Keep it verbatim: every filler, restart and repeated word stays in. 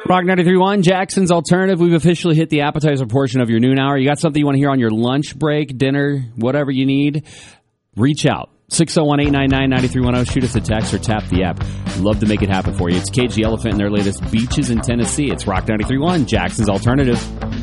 Rock ninety-three point one, Jackson's Alternative. We've officially hit the appetizer portion of your noon hour. You got something you want to hear on your lunch break, dinner, whatever you need, reach out. six oh one, eight nine nine, nine three one oh. Shoot us a text or tap the app. Love to make it happen for you. It's Cage the Elephant and their latest Beaches in Tennessee. It's Rock ninety-three point one, Jackson's Alternative.